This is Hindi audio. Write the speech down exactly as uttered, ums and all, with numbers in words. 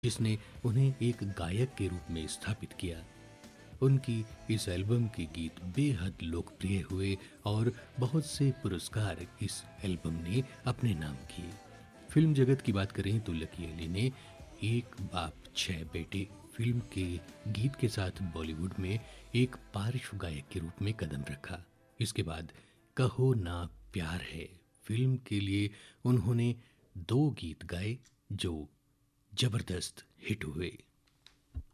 जिसने उन्हें एक गायक के रूप में स्थापित किया। उनकी इस एल्बम के गीत बेहद लोकप्रिय हुए और बहुत से पुरस्कार इस एल्बम ने अपने नाम किए। फिल्म जगत की बात करें तो लकी अली ने एक बाप छह बेटे फिल्म के गीत के साथ बॉलीवुड में एक पार्श्व गायक के रूप में कदम रखा। इसके बाद कहो ना प्यार है फिल्म के लिए उन्होंने दो गीत गाए जो जबरदस्त हिट हुए।